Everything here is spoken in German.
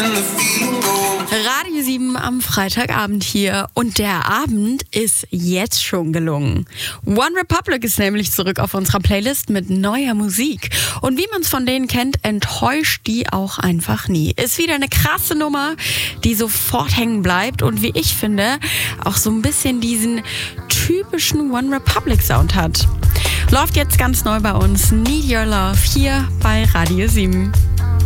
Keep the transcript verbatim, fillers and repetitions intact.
Radio sieben am Freitagabend hier und der Abend ist jetzt schon gelungen. One Republic ist nämlich zurück auf unserer Playlist mit neuer Musik. Und wie man es von denen kennt, enttäuscht die auch einfach nie. Ist wieder eine krasse Nummer, die sofort hängen bleibt und wie ich finde, auch so ein bisschen diesen typischen One Republic Sound hat. Läuft jetzt ganz neu bei uns, Need Your Love, hier bei Radio sieben.